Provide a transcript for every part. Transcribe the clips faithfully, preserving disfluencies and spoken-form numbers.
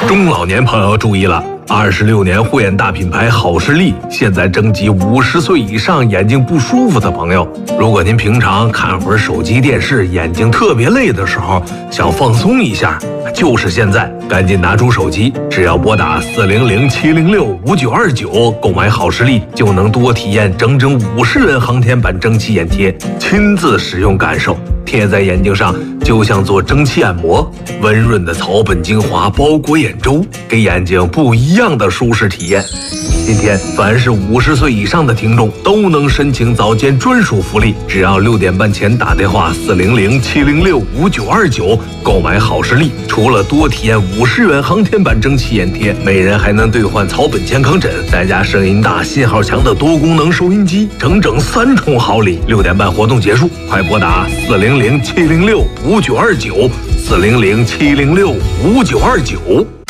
中老年朋友注意了，二十六年护眼大品牌好视力现在征集五十岁以上眼睛不舒服的朋友。如果您平常看会儿手机电视，眼睛特别累的时候，想放松一下，就是现在，赶紧拿出手机，只要拨打四零零七零六五九二九购买好视力，就能多体验整整五十元航天版蒸汽眼贴，亲自使用感受。贴在眼睛上就像做蒸汽按摩，温润的草本精华包裹眼周，给眼睛不一样的舒适体验。今天凡是五十岁以上的听众都能申请早间专属福利，只要六点半前打电话四零零七零六五九二九购买好视力，除了多体验五十元航天版蒸汽眼贴，每人还能兑换草本健康枕，再加声音大、信号强的多功能收音机，整整三重好礼。六点半活动结束，快拨打四零零七零六五九二九四零零七零六五九二九。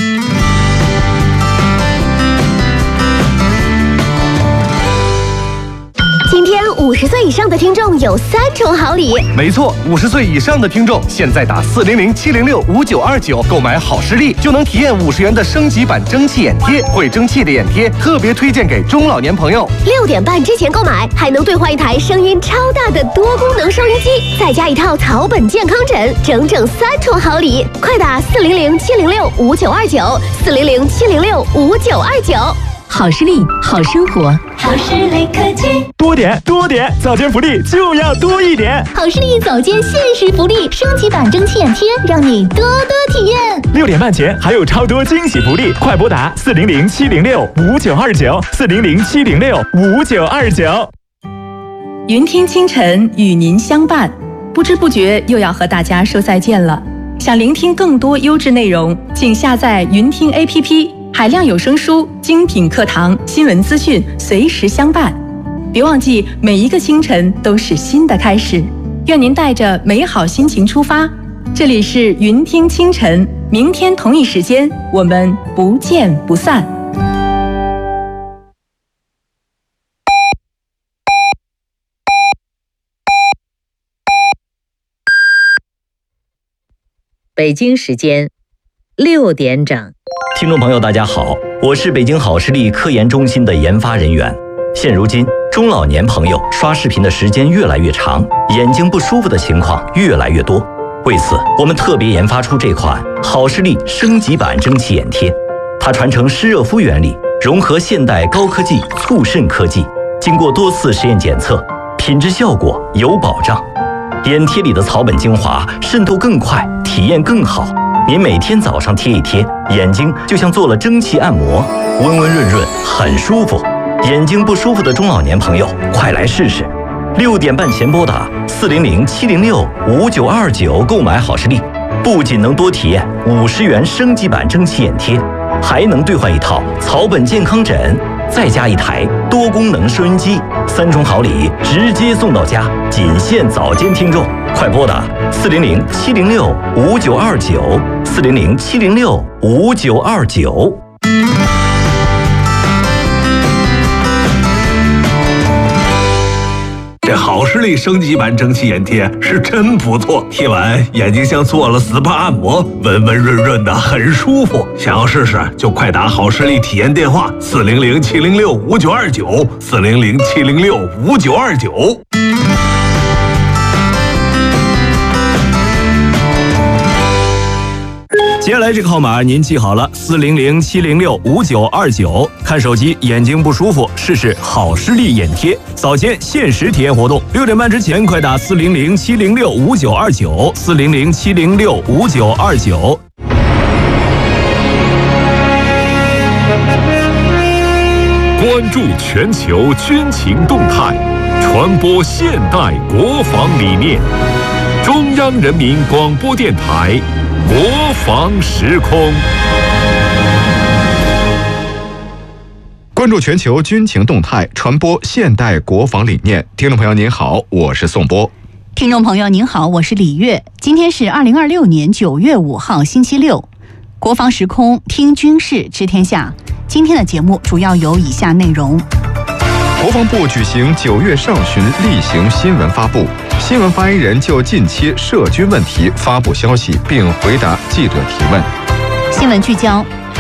今天五十岁以上的听众有三重好礼。 没错，五十岁以上的听众现在打四零零七零六五九二九购买好视力，就能体验五十元的升级版蒸汽眼贴。会蒸汽的眼贴特别推荐给中老年朋友。 六点半之前购买，还能兑换一台声音超大的多功能收音机，再加一套草本健康枕，整整三重好礼。快打四零零七零六五九二九四零零七零六五九二九。 好视力，好生活。 好视力科技， 多点多点，早间福利就要多一点。 好视力早间限时福利，升级版蒸汽眼贴，让你多多体验。 六点半前还有超多惊喜福利，快拨打四零零七零六五九二九四零零七零六五九二九。 云听清晨与您相伴，不知不觉又要和大家说再见了。想聆听更多优质内容，请下载云听 A P P。海量有声书、精品课堂、新闻资讯随时相伴。别忘记，每一个清晨都是新的开始。愿您带着美好心情出发。这里是云听清晨，明天同一时间我们不见不散。 北京时间六点整。 听众朋友大家好，我是北京好视力科研中心的研发人员。现如今中老年朋友刷视频的时间越来越长，眼睛不舒服的情况越来越多。为此我们特别研发出这款好视力升级版蒸汽眼贴，它传承湿热敷原理，融合现代高科技促渗科技，经过多次实验检测，品质效果有保障。眼贴里的草本精华渗透更快，体验更好。您每天早上贴一贴，眼睛就像做了蒸汽按摩，温温润润，很舒服。眼睛不舒服的中老年朋友，快来试试！六点半前拨打四零零七零六五九二九购买好视力，不仅能多体验五十元升级版蒸汽眼贴，还能兑换一套草本健康枕，再加一台多功能收音机，三重好礼直接送到家，仅限早间听众。快拨打四零零七零六五九二九四零零七零六五九二九。 这好视力升级版蒸汽眼贴是真不错，贴完眼睛像做了 S P A 按摩，温温润润的，很舒服。想要试试就快打好视力体验电话四零零七零六五九二九四零零七零六五九二九。 接下来这个号码您记好了，四零零七零六五九二九。看手机眼睛不舒服，试试好视力眼贴，早间限时体验活动，六点半之前快打四零零七零六五九二九四零零七零六五九二九。 关注全球军情动态，传播现代国防理念。中央人民广播电台国防时空。 关注全球军情动态，传播现代国防理念。听众朋友您好，我是宋波。 听众朋友您好，我是李月。今天是二零二六年九月五号星期六，国防时空听军事知天下。今天的节目主要有以下内容。 国防部举行九月上旬例行新闻发布，新闻发言人就近期涉军问题发布消息，并回答记者提问。 新闻聚焦：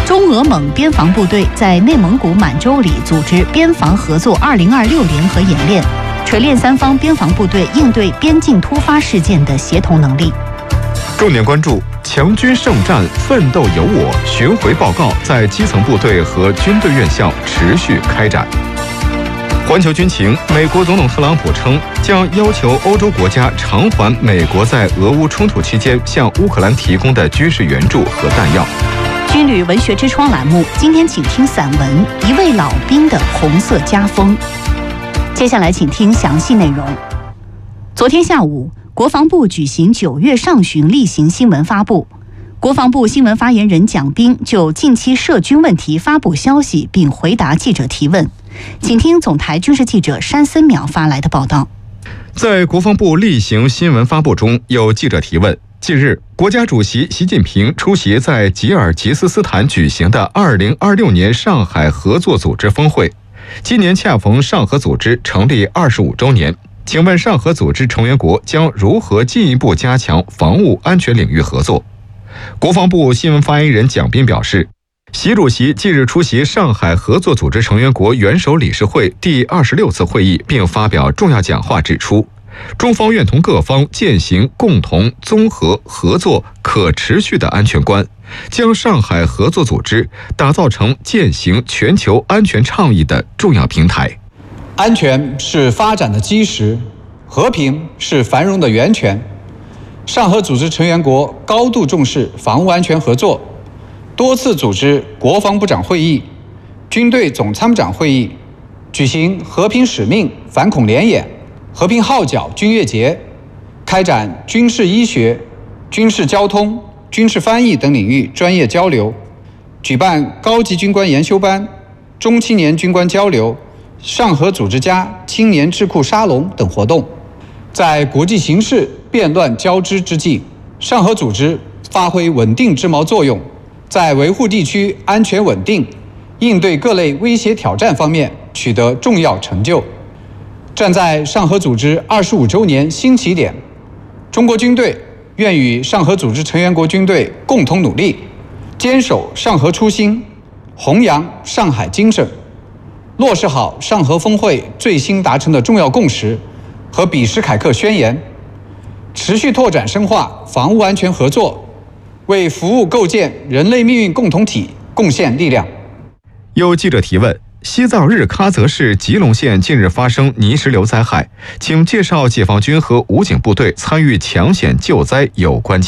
中俄蒙边防部队在内蒙古满洲里组织边防合作二零二六联合演练，锤炼三方边防部队应对边境突发事件的协同能力。 重点关注强军圣战，奋斗有我巡回报告在基层部队和军队院校持续开展。环球军情，美国总统特朗普称将要求欧洲国家偿还美国在俄乌冲突期间向乌克兰提供的军事援助和弹药。 军旅文学之窗栏目，今天请听散文《一位老兵的红色家风》。接下来请听详细内容。昨天下午，国防部举行九月上旬例行新闻发布，国防部新闻发言人蒋斌就近期涉军问题发布消息，并回答记者提问。请听总台军事记者山森淼发来的报道。 在国防部例行新闻发布中，有记者提问：近日，国家主席习近平出席在吉尔吉斯斯坦举行的二零二六年上海合作组织峰会，今年恰逢上合组织成立二十五周年。请问上合组织成员国将如何进一步加强防务安全领域合作？国防部新闻发言人蒋斌表示，习主席近日出席上海合作组织成员国元首理事会第二十六次会议，并发表重要讲话，指出中方愿同各方践行共同、综合、合作、可持续的安全观，将上海合作组织打造成践行全球安全倡议的重要平台。 安全是发展的基石，和平是繁荣的源泉。上合组织成员国高度重视防务安全合作，多次组织国防部长会议、军队总参谋长会议，举行和平使命反恐联演、和平号角军乐节，开展军事医学、军事交通、军事翻译等领域专业交流，举办高级军官研修班、中青年军官交流、上合组织家青年智库沙龙等活动。在国际形势变乱交织之际，上合组织发挥稳定之矛作用，在维护地区安全稳定、应对各类威胁挑战方面取得重要成就。站在上合组织二十五周年新起点，中国军队愿与上合组织成员国军队共同努力，坚守上合初心，弘扬上海精神，落实好上合峰会最新达成的重要共识和比什凯克宣言，持续拓展深化防务安全合作，为服务构建人类命运共同体贡献力量。 有记者提问：西藏日喀则市吉隆县近日发生泥石流灾害，请介绍解放军和武警部队参与抢险救灾有关情况。